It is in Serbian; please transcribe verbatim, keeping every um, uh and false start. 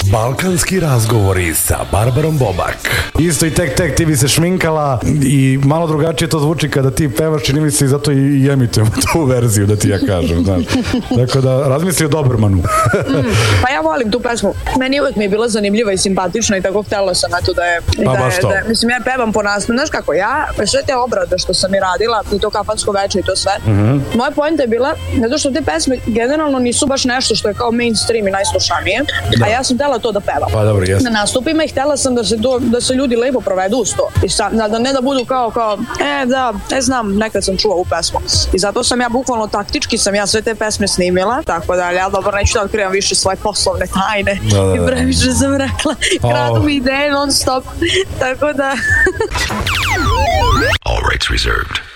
Balkanski razgovori sa Barbarom Bobak. Isto i tek tek ti bi se šminkala i malo drugačije to zvuči kada ti pevaš, čini mi se i zato i emitujemo tu verziju, da ti ja kažem, znaš. Tako da razmisli o Dobermanu. mm, pa ja volim tu pesmu. Meni uvek mi je bila zanimljiva i simpatična i tako htjela sam na to da je, pa, da, je, da je, mislim ja pevam po nas, znaš kako, ja sve te obrade što sam i radila i to kafansko veče i to sve, mm-hmm. moja poenta je bila zato što te pesme generalno nisu baš nešto što je kao mainstream i najslušanije, da. A ja sam htjela to da pevam. Pa dobro, jesam. Na nastupima i htjela sam da se, do, da se ljudi lepo provedu uz to. I sam, da ne da budu kao, kao, e da, ne znam, nekad sam čuo ovu pesmu. I zato sam ja bukvalno taktički sam ja sve te pesme snimila, tako da ja dobro neću da otkrivam više svoje poslovne tajne. Da, da, da. I previše sam rekla, kradu mi ideje non stop. Tako da... All rights reserved.